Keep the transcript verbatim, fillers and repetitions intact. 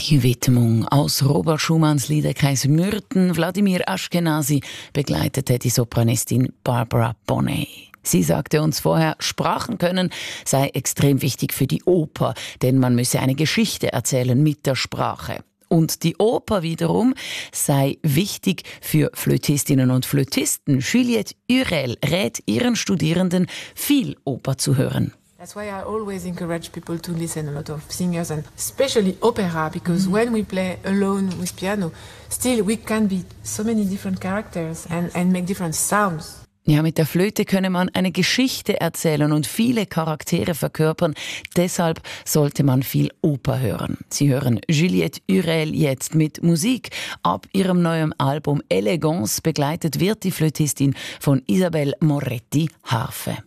Die Widmung aus Robert Schumanns Liederkreis Myrten. Wladimir Ashkenazy begleitete die Sopranistin Barbara Bonet. Sie sagte uns vorher, Sprachen können sei extrem wichtig für die Oper, denn man müsse eine Geschichte erzählen mit der Sprache. Und die Oper wiederum sei wichtig für Flötistinnen und Flötisten. Juliette Hurel rät ihren Studierenden, viel Oper zu hören. That's why I always encourage people to listen a lot of singers and especially opera, because mm. when we play alone with piano, still we can be so many different characters and, and make different sounds. Ja, mit der Flöte könne man eine Geschichte erzählen und viele Charaktere verkörpern. Deshalb sollte man viel Oper hören. Sie hören Juliette Hurel jetzt mit Musik. Ab ihrem neuen Album Elegance begleitet wird die Flötistin von Isabelle Moretti Harfe.